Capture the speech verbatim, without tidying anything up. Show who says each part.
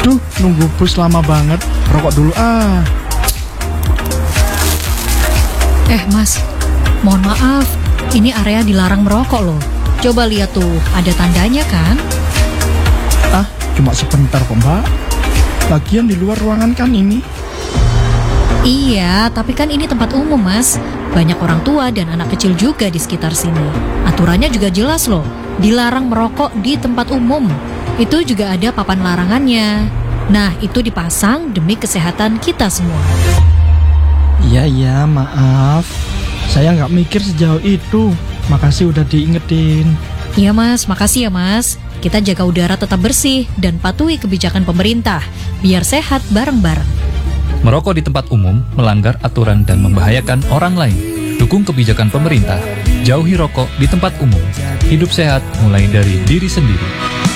Speaker 1: Duh, nunggu bus lama banget. Rokok dulu ah.
Speaker 2: Eh mas, mohon maaf, ini area dilarang merokok loh. Coba lihat tuh, ada tandanya kan?
Speaker 1: Ah, cuma sebentar kok mbak. Lagian di luar ruangan kan ini.
Speaker 2: Iya, tapi kan ini tempat umum mas. Banyak orang tua dan anak kecil juga di sekitar sini. Aturannya juga jelas loh, dilarang merokok di tempat umum. Itu juga ada papan larangannya. Nah, itu dipasang demi kesehatan kita semua.
Speaker 1: Iya, iya, maaf. Saya nggak mikir sejauh itu. Makasih udah diingetin.
Speaker 2: Iya mas, makasih ya mas. Kita jaga udara tetap bersih dan patuhi kebijakan pemerintah, biar sehat bareng-bareng.
Speaker 3: Merokok di tempat umum melanggar aturan dan membahayakan orang lain. Dukung kebijakan pemerintah, jauhi rokok di tempat umum. Hidup sehat mulai dari diri sendiri.